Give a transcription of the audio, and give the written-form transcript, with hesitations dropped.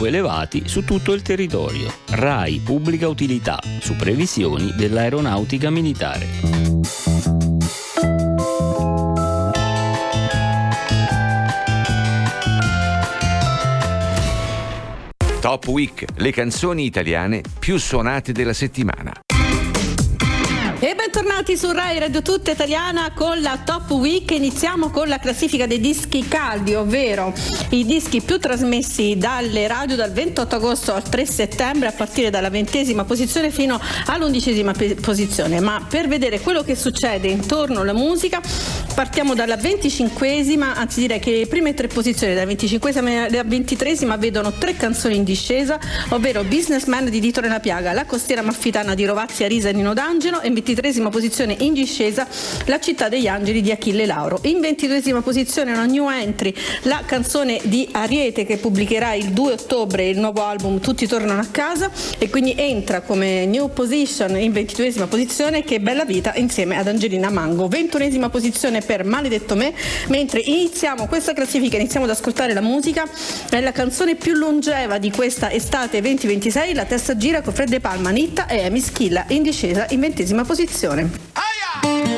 troppo elevati su tutto il territorio. RAI Pubblica Utilità, su previsioni dell'aeronautica militare. Top Week, le canzoni italiane più suonate della settimana. E bentornati su Rai Radio Tutta Italiana con la Top Week. Iniziamo con la classifica dei dischi caldi, ovvero i dischi più trasmessi dalle radio dal 28 agosto al 3 settembre, a partire dalla 20ª posizione fino all'11ª posizione. Ma per vedere quello che succede intorno alla musica partiamo dalla 25ª, anzi direi che le prime tre posizioni, dalla 25ª alla 23ª, vedono tre canzoni in discesa, ovvero Businessman di Dito Nella Piaga, La costiera amalfitana di Rovazzi, Arisa e Nino D'Angelo, e in 23ª posizione in discesa La città degli angeli di Achille Lauro. In 22ª posizione una new entry, la canzone di Ariete, che pubblicherà il 2 ottobre il nuovo album Tutti tornano a casa, e quindi entra come new position in 22ª posizione Che bella vita insieme ad Angelina Mango. 21ª posizione per Maledetto me. Mentre iniziamo questa classifica, iniziamo ad ascoltare la musica, è la canzone più longeva di questa estate 2026, La testa gira con Fred De Palma, Nitta e Amy Schilla, in discesa in 20ª posizione.